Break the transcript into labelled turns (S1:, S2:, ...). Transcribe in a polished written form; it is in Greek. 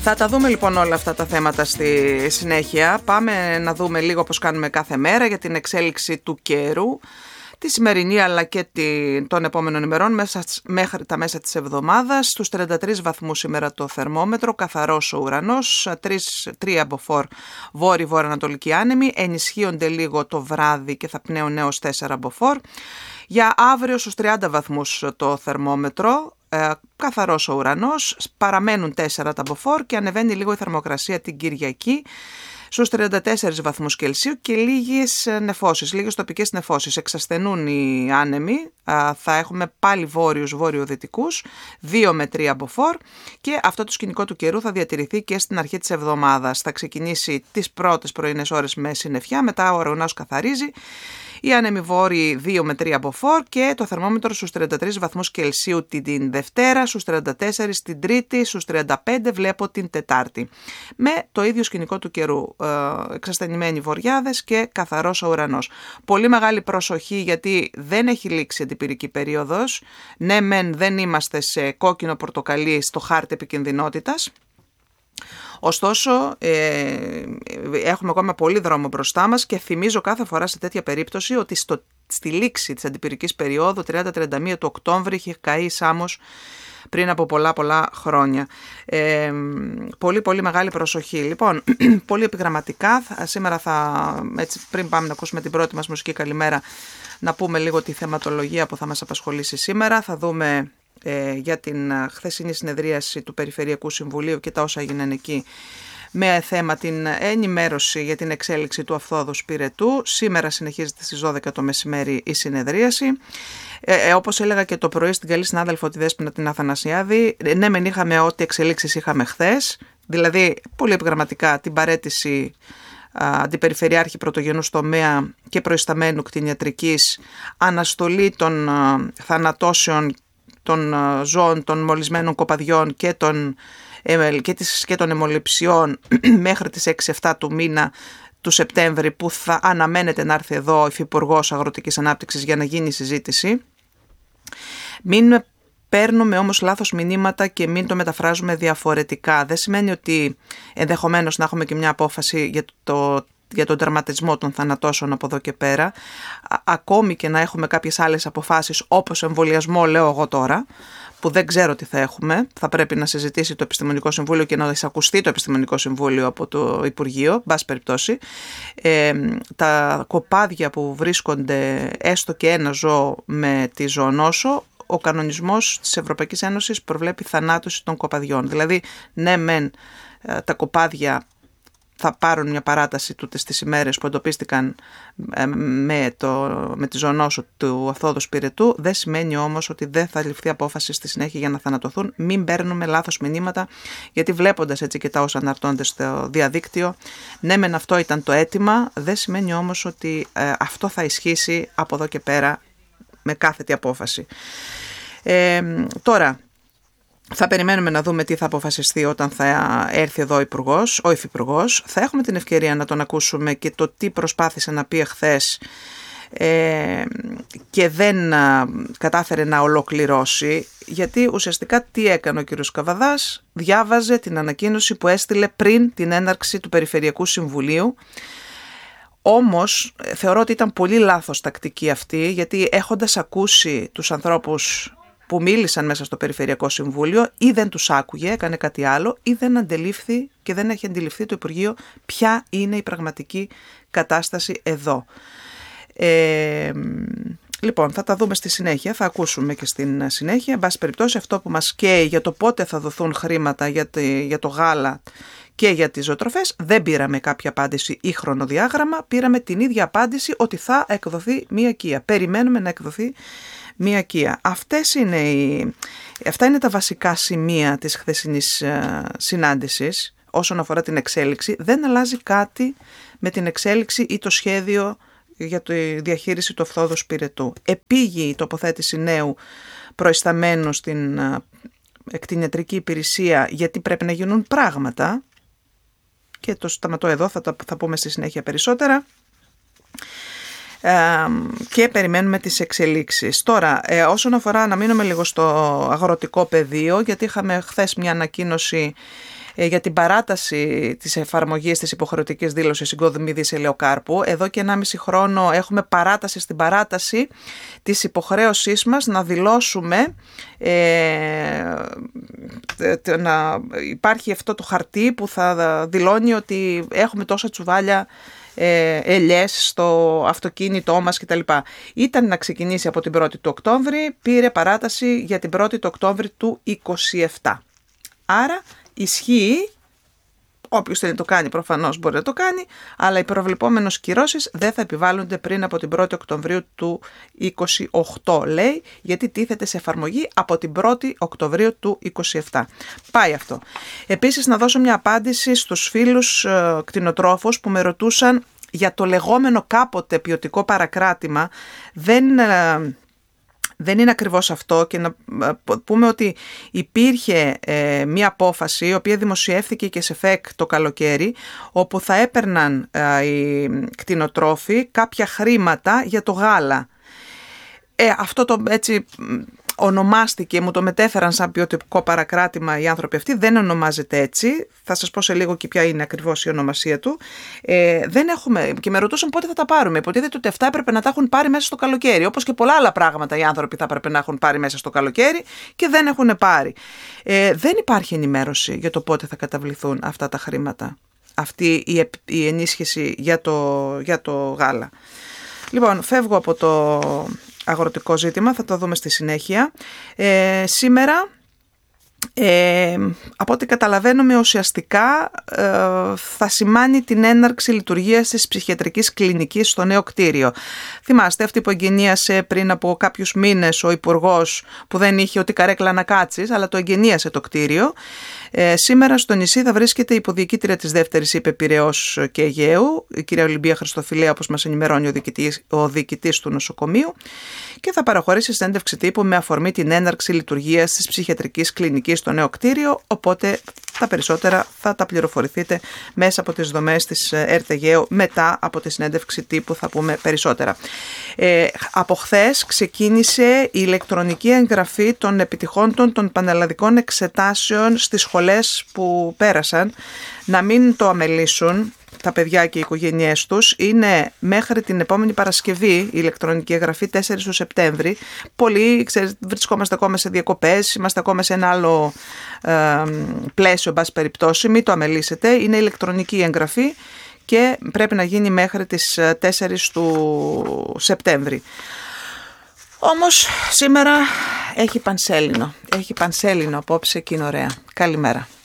S1: Θα τα δούμε λοιπόν όλα αυτά τα θέματα στη συνέχεια. Πάμε να δούμε λίγο πώς κάνουμε κάθε μέρα για την εξέλιξη του καιρού, τη σημερινή αλλά και των επόμενων ημερών μέχρι τα μέσα της εβδομάδας. Στους 33 βαθμούς σήμερα το θερμόμετρο, καθαρός ο ουρανός, 3 μποφόρ βόρειο-βορειοανατολική άνεμη, ενισχύονται λίγο το βράδυ και θα πνέουν έως 4 μποφόρ. Για αύριο στους 30 βαθμούς το θερμόμετρο, καθαρός ο ουρανός, παραμένουν 4 τα μποφόρ και ανεβαίνει λίγο η θερμοκρασία την Κυριακή στους 34 βαθμούς Κελσίου και λίγες τοπικές νεφώσεις. Εξασθενούν οι άνεμοι, θα έχουμε πάλι βόρειο-δυτικούς, 2 με 3 μποφόρ και αυτό το σκηνικό του καιρού θα διατηρηθεί και στην αρχή της εβδομάδας. Θα ξεκινήσει τις πρώτες πρωινές ώρες με συννεφιά, μετά ο ουρανός καθαρίζει. Οι άνεμοι βόρειοι 2 με 3 μποφόρ και το θερμόμετρο στους 33 βαθμούς Κελσίου την Δευτέρα, στους 34 την Τρίτη, στους 35 βλέπω την Τετάρτη. Με το ίδιο σκηνικό του καιρού, εξασθενημένοι βοριάδες και καθαρός ο ουρανός. Πολύ μεγάλη προσοχή γιατί δεν έχει λήξει η αντιπυρική περίοδος. Ναι μεν δεν είμαστε σε κόκκινο πορτοκαλί στο χάρτη επικινδυνότητας. Ωστόσο, έχουμε ακόμα πολύ δρόμο μπροστά μας και θυμίζω κάθε φορά σε τέτοια περίπτωση ότι στη λήξη της αντιπυρικής περίοδου, 30-31 του Οκτώβρη, είχε καεί η Σάμος πριν από πολλά χρόνια. Πολύ μεγάλη προσοχή. Λοιπόν, πολύ επιγραμματικά, σήμερα έτσι, πριν πάμε να ακούσουμε την πρώτη μας μουσική καλημέρα, να πούμε λίγο τη θεματολογία που θα μας απασχολήσει σήμερα. Θα δούμε για την χθεσινή συνεδρίαση του Περιφερειακού Συμβουλίου και τα όσα έγιναν εκεί με θέμα την ενημέρωση για την εξέλιξη του Αυθόδους Πυρετού. Σήμερα συνεχίζεται στις 12 το μεσημέρι η συνεδρίαση. Όπως έλεγα και το πρωί στην καλή συνάδελφο τη Δέσποινα την Αθανασιάδη, ναι μεν είχαμε ό,τι εξελίξεις είχαμε χθες, δηλαδή πολύ επιγραμματικά την παραίτηση αντιπεριφερειάρχη πρωτογενούς τομέα και προϊσταμένου κτηνιατρικής, αναστολή των θανατώσεων των ζώων, των μολυσμένων κοπαδιών και των αιμοληψιών μέχρι τις 6-7 του μήνα του Σεπτέμβρη, που θα αναμένεται να έρθει εδώ ο Υφυπουργός Αγροτικής Ανάπτυξης για να γίνει η συζήτηση. Μην παίρνουμε όμως λάθος μηνύματα και μην το μεταφράζουμε διαφορετικά. Δεν σημαίνει ότι ενδεχομένως να έχουμε και μια απόφαση για τον τερματισμό των θανατώσεων από εδώ και πέρα, ακόμη και να έχουμε κάποιες άλλες αποφάσεις όπως εμβολιασμό, λέω εγώ τώρα, που δεν ξέρω τι θα έχουμε. Θα πρέπει να συζητήσει το Επιστημονικό Συμβούλιο και να εισακουστεί το Επιστημονικό Συμβούλιο από το Υπουργείο, μπας περιπτώσει. Τα κοπάδια που βρίσκονται έστω και ένα ζώο με τη ζωονόσο, ο κανονισμός της Ευρωπαϊκής Ένωσης προβλέπει θανάτωση των κοπαδιών. Δηλαδή, ναι μεν τα κοπάδια θα πάρουν μια παράταση τούτες τις ημέρες που εντοπίστηκαν με τη ζωονόσο του Αυθόδους Πυρετού, δεν σημαίνει όμως ότι δεν θα ληφθεί απόφαση στη συνέχεια για να θανατωθούν. Μην παίρνουμε λάθος μηνύματα, γιατί βλέποντας έτσι και τα όσα αναρτώνται στο διαδίκτυο, ναι μεν αυτό ήταν το αίτημα, δεν σημαίνει όμως ότι αυτό θα ισχύσει από εδώ και πέρα με κάθετη απόφαση. Τώρα, θα περιμένουμε να δούμε τι θα αποφασιστεί όταν θα έρθει εδώ ο Υφυπουργός. Θα έχουμε την ευκαιρία να τον ακούσουμε και το τι προσπάθησε να πει εχθές και δεν κατάφερε να ολοκληρώσει, γιατί ουσιαστικά τι έκανε ο κ. Καβαδάς? Διάβαζε την ανακοίνωση που έστειλε πριν την έναρξη του Περιφερειακού Συμβουλίου. Όμως θεωρώ ότι ήταν πολύ λάθος τακτική αυτή, γιατί έχοντας ακούσει τους ανθρώπους που μίλησαν μέσα στο Περιφερειακό Συμβούλιο, ή δεν τους άκουγε, έκανε κάτι άλλο, ή δεν αντελήφθη και δεν έχει αντιληφθεί το Υπουργείο ποια είναι η πραγματική κατάσταση εδώ. Λοιπόν, θα τα δούμε στη συνέχεια, θα ακούσουμε και στην συνέχεια. Εν πάση περιπτώσει, αυτό που μας καίει για το πότε θα δοθούν χρήματα για το γάλα και για τις ζωοτροφές, δεν πήραμε κάποια απάντηση ή χρονοδιάγραμμα, πήραμε την ίδια απάντηση ότι θα εκδοθεί μία ΚΙΑ. Περιμένουμε να εκδοθεί μία ΚΙΑ. Αυτά είναι τα βασικά σημεία της χθεσινής συνάντησης όσον αφορά την εξέλιξη. Δεν αλλάζει κάτι με την εξέλιξη ή το σχέδιο για τη διαχείριση του Αυθόδους Πυρετού. Επήγει η τοποθέτηση νέου προϊσταμένου στην κτηνιατρική υπηρεσία, γιατί πρέπει να γίνουν πράγματα, και το σταματώ εδώ, θα πούμε στη συνέχεια περισσότερα. και περιμένουμε τις εξελίξεις. Τώρα, όσον αφορά, να μείνουμε λίγο στο αγροτικό πεδίο, γιατί είχαμε χθες μια ανακοίνωση για την παράταση της εφαρμογής της υποχρεωτικής δήλωσης συγκομιδής ελαιοκάρπου. Εδώ και 1,5 χρόνο έχουμε παράταση στην παράταση της υποχρέωσής μας να δηλώσουμε, να υπάρχει αυτό το χαρτί που θα δηλώνει ότι έχουμε τόσα τσουβάλια ελιές στο αυτοκίνητό μας κτλ. Ήταν να ξεκινήσει από την 1η του Οκτώβρη, πήρε παράταση για την 1η του Οκτώβρη του 27. Άρα ισχύει, όποιος θέλει να το κάνει προφανώς μπορεί να το κάνει, αλλά οι προβλεπόμενες κυρώσεις δεν θα επιβάλλονται πριν από την 1η Οκτωβρίου του 28, λέει, γιατί τίθεται σε εφαρμογή από την 1η Οκτωβρίου του 27. Πάει αυτό. Επίσης, να δώσω μια απάντηση στους φίλους κτηνοτρόφους που με ρωτούσαν για το λεγόμενο κάποτε ποιοτικό παρακράτημα. Δεν είναι ακριβώς αυτό, και να πούμε ότι υπήρχε μία απόφαση η οποία δημοσιεύθηκε και σε ΦΕΚ το καλοκαίρι, όπου θα έπαιρναν οι κτηνοτρόφοι κάποια χρήματα για το γάλα. Αυτό το έτσι ονομάστηκε, μου το μετέφεραν σαν ποιοτικό παρακράτημα οι άνθρωποι αυτοί, δεν ονομάζεται έτσι, θα σας πω σε λίγο και ποια είναι ακριβώς η ονομασία του. Δεν έχουμε, και με ρωτούσαν πότε θα τα πάρουμε, υποτίθεται ότι αυτά έπρεπε να τα έχουν πάρει μέσα στο καλοκαίρι, όπως και πολλά άλλα πράγματα οι άνθρωποι θα έπρεπε να έχουν πάρει μέσα στο καλοκαίρι και δεν έχουν πάρει. Δεν υπάρχει ενημέρωση για το πότε θα καταβληθούν αυτά τα χρήματα, αυτή η ενίσχυση για το γάλα. Λοιπόν, φεύγω από το αγροτικό ζήτημα, θα το δούμε στη συνέχεια. Σήμερα, από ό,τι καταλαβαίνουμε, ουσιαστικά θα σημάνει την έναρξη λειτουργίας της ψυχιατρικής κλινικής στο νέο κτίριο. Θυμάστε αυτή που εγγενίασε πριν από κάποιους μήνες ο Υπουργός, που δεν είχε ούτε καρέκλα να κάτσεις, αλλά το εγγενίασε το κτίριο. Σήμερα στο νησί θα βρίσκεται η υποδιοικήτρια της δεύτερης ΥΠΕ Πειραιώς και Αιγαίου, η κυρία Ολυμπία Χριστοφιλέα, όπως μας ενημερώνει ο διοικητής του νοσοκομείου, και θα παραχωρήσει συνέντευξη τύπου με αφορμή την έναρξη λειτουργίας της ψυχιατρικής κλινικής στο νέο κτίριο, οπότε τα περισσότερα θα τα πληροφορηθείτε μέσα από τις δομές της ΕΡΤ Αιγαίου. Μετά από τη συνέντευξη τύπου θα πούμε περισσότερα. Από χθες ξεκίνησε η ηλεκτρονική εγγραφή των επιτυχόντων των πανελλαδικών εξετάσεων στις σχολές που πέρασαν. Να μην το αμελήσουν τα παιδιά και οι οικογένειές τους. Είναι μέχρι την επόμενη Παρασκευή η ηλεκτρονική εγγραφή, 4 του Σεπτέμβρη. Πολλοί, βρισκόμαστε ακόμα σε διακοπές, είμαστε ακόμα σε ένα άλλο πλαίσιο, εν πάση περιπτώσει. Μην το αμελήσετε. Είναι ηλεκτρονική εγγραφή και πρέπει να γίνει μέχρι τις 4 του Σεπτέμβρη. Όμως σήμερα έχει πανσέλινο. Έχει πανσέλινο απόψε και είναι ωραία. Καλημέρα.